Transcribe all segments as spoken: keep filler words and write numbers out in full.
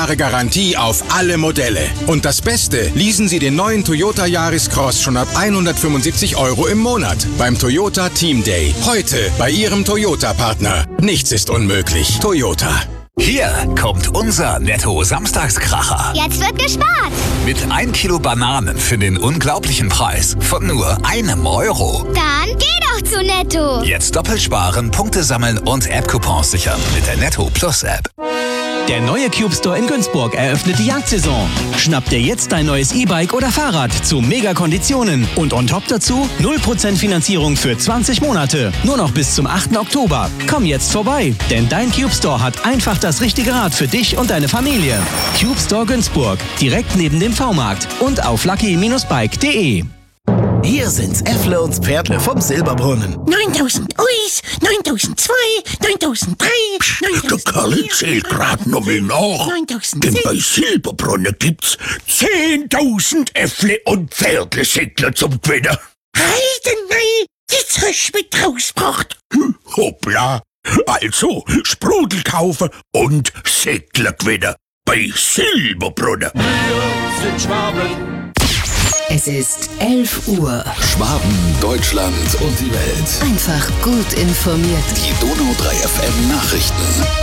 Jahre Garantie auf alle Modelle. Und das Beste, leasen Sie den neuen Toyota Yaris Cross schon ab hundertfünfundsiebzig Euro im Monat beim Toyota Team Day. Heute bei Ihrem Toyota-Partner. Nichts ist unmöglich. Toyota. Hier kommt unser Netto-Samstagskracher. Jetzt wird gespart. Mit ein Kilo Bananen für den unglaublichen Preis von nur einem Euro. Dann geh doch zu Netto. Jetzt doppelt sparen, Punkte sammeln und App-Coupons sichern mit der Netto Plus App. Der neue Cube Store in Günzburg eröffnet die Jagdsaison. Schnapp dir jetzt dein neues E-Bike oder Fahrrad zu Mega-Konditionen. Und on top dazu null Prozent Finanzierung für zwanzig Monate. Nur noch bis zum achten Oktober. Komm jetzt vorbei, denn dein Cube Store hat einfach das richtige Rad für dich und deine Familie. Cube Store Günzburg, direkt neben dem V-Markt und auf lucky Bindestrich bike punkt de. Hier sind's Äffle und Pferdle vom Silberbrunnen. neuntausend Uis, neuntausendzwei, neuntausenddrei, Der Kerl zählt grad noch mal nach. Denn bei Silberbrunnen gibt's zehntausend Äffle und Pferdle-Säckler zum Gewinnen. Heidenei, jetzt hast du mich rausgebracht. Hm, hoppla. Also, Sprudel kaufen und Säckler gewinnen. Bei Silberbrunnen. Wir sind Schwaben. Es ist elf Uhr. Schwaben, Deutschland und die Welt. Einfach gut informiert. Die Donau drei F M Nachrichten.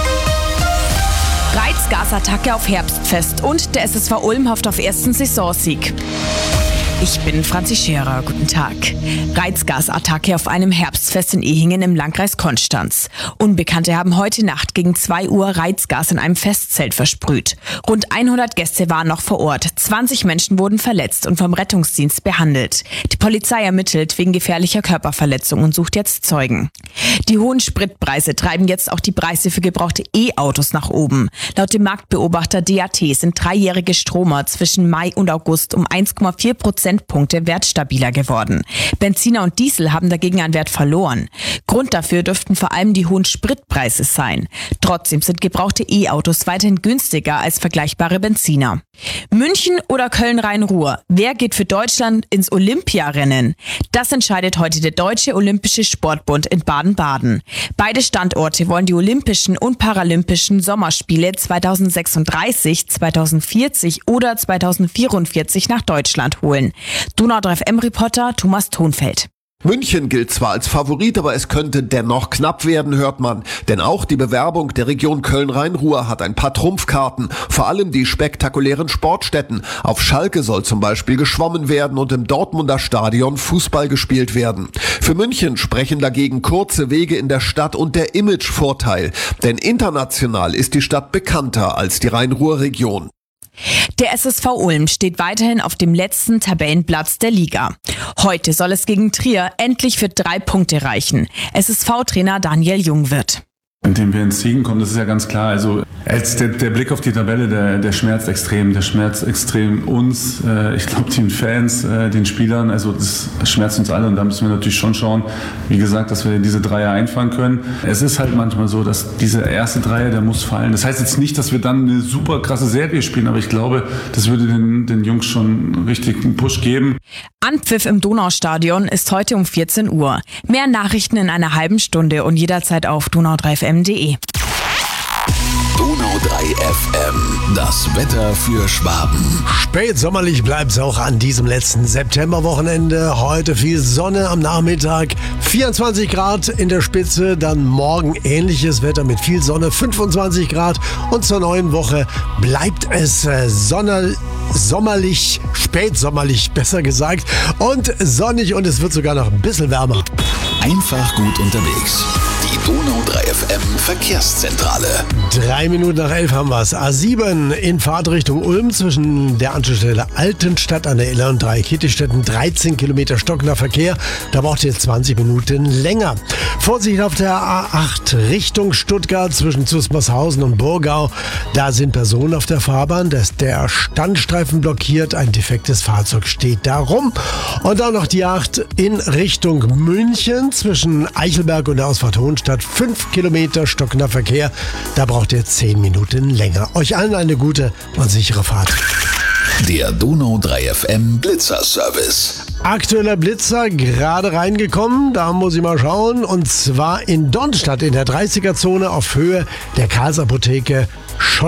Reizgasattacke auf Herbstfest und der S S V Ulm hofft auf ersten Saisonsieg. Ich bin Franzi Scherer, guten Tag. Reizgasattacke auf einem Herbstfest in Ehingen im Landkreis Konstanz. Unbekannte haben heute Nacht gegen zwei Uhr Reizgas in einem Festzelt versprüht. Rund hundert Gäste waren noch vor Ort. zwanzig Menschen wurden verletzt und vom Rettungsdienst behandelt. Die Polizei ermittelt wegen gefährlicher Körperverletzung und sucht jetzt Zeugen. Die hohen Spritpreise treiben jetzt auch die Preise für gebrauchte E-Autos nach oben. Laut dem Marktbeobachter D A T sind dreijährige Stromer zwischen Mai und August um eins Komma vier Prozentpunkte wertstabiler geworden. Benziner und Diesel haben dagegen an Wert verloren. Grund dafür dürften vor allem die hohen Spritpreise sein. Trotzdem sind gebrauchte E-Autos weiterhin günstiger als vergleichbare Benziner. München oder Köln-Rhein-Ruhr? Wer geht für Deutschland ins Olympiarennen? Das entscheidet heute der Deutsche Olympische Sportbund in Baden-Baden. Beide Standorte wollen die Olympischen und Paralympischen Sommerspiele zweitausendsechsunddreißig, zweitausendvierzig oder zweitausendvierundvierzig nach Deutschland holen. Donau drei F M-Reporter Thomas Thonfeld. München gilt zwar als Favorit, aber es könnte dennoch knapp werden, hört man. Denn auch die Bewerbung der Region Köln-Rhein-Ruhr hat ein paar Trumpfkarten. Vor allem die spektakulären Sportstätten. Auf Schalke soll zum Beispiel geschwommen werden und im Dortmunder Stadion Fußball gespielt werden. Für München sprechen dagegen kurze Wege in der Stadt und der Imagevorteil. Denn international ist die Stadt bekannter als die Rhein-Ruhr-Region. Der S S V Ulm steht weiterhin auf dem letzten Tabellenplatz der Liga. Heute soll es gegen Trier endlich für drei Punkte reichen. S S V-Trainer Daniel Jungwirth. Indem wir ins Siegen kommen, das ist ja ganz klar. Also als der, der Blick auf die Tabelle, der, der schmerzt extrem. Der schmerzt extrem uns, äh, ich glaube den Fans, äh, den Spielern. Also das schmerzt uns alle und da müssen wir natürlich schon schauen, wie gesagt, dass wir diese Dreier einfangen können. Es ist halt manchmal so, dass dieser erste Dreier, der muss fallen. Das heißt jetzt nicht, dass wir dann eine super krasse Serie spielen, aber ich glaube, das würde den, den Jungs schon richtig einen Push geben. Anpfiff im Donaustadion ist heute um vierzehn Uhr. Mehr Nachrichten in einer halben Stunde und jederzeit auf donau drei F M punkt de. Donau drei F M, das Wetter für Schwaben. Spätsommerlich bleibt es auch an diesem letzten Septemberwochenende. Heute viel Sonne am Nachmittag, vierundzwanzig Grad in der Spitze, dann morgen ähnliches Wetter mit viel Sonne, fünfundzwanzig Grad und zur neuen Woche bleibt es äh, sonner, sommerlich, spätsommerlich besser gesagt und sonnig und es wird sogar noch ein bisschen wärmer. Einfach gut unterwegs. Die Donau drei F M Verkehrszentrale. Drei Minuten nach elf haben wir es. A sieben in Fahrtrichtung Ulm zwischen der Anschlussstelle Altenstadt an der Iller und Dreieckigstetten. dreizehn Kilometer stockender Verkehr. Da braucht ihr jetzt zwanzig Minuten länger. Vorsicht auf der A acht Richtung Stuttgart zwischen Zusmarshausen und Burgau. Da sind Personen auf der Fahrbahn. Da ist der Standstreifen blockiert. Ein defektes Fahrzeug steht da rum. Und dann noch die acht in Richtung München zwischen Eichelberg und der Ausfahrt Hohenstadt. fünf Kilometer stockender Verkehr. Da braucht ihr zehn Minuten länger. Euch allen eine gute und sichere Fahrt. Der Donau drei F M Blitzer-Service. Aktueller Blitzer, gerade reingekommen, da muss ich mal schauen. Und zwar in Dornstadt in der dreißiger Zone auf Höhe der Karlsapotheke.